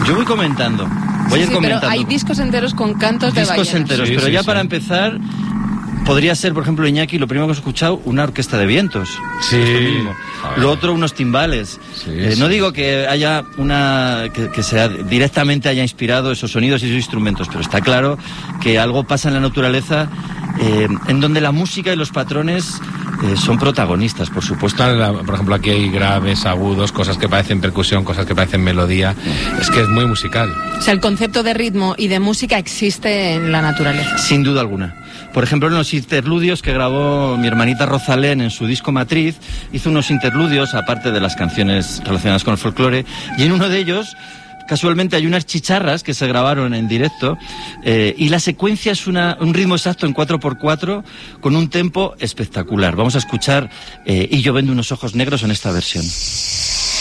Yo voy comentando. Voy a ir comentando. Pero hay discos enteros con cantos de ballenas. Discos enteros, pero ya para empezar, podría ser, por ejemplo, Iñaki, lo primero que hemos escuchado, una orquesta de vientos. Sí. Lo otro, unos timbales. No digo que haya que sea directamente haya inspirado esos sonidos y esos instrumentos, pero está claro que algo pasa en la naturaleza en donde la música y los patrones son protagonistas, por supuesto. Por ejemplo, aquí hay graves, agudos, cosas que parecen percusión, cosas que parecen melodía. Es que es muy musical. O sea, el concepto de ritmo y de música existe en la naturaleza. Sin duda alguna. Por ejemplo, en los interludios que grabó mi hermanita Rosalén en su disco Matriz, hizo unos interludios, aparte de las canciones relacionadas con el folclore, y en uno de ellos, casualmente, hay unas chicharras que se grabaron en directo, y la secuencia es un ritmo exacto en 4x4, con un tempo espectacular. Vamos a escuchar Y yo vendo unos ojos negros en esta versión.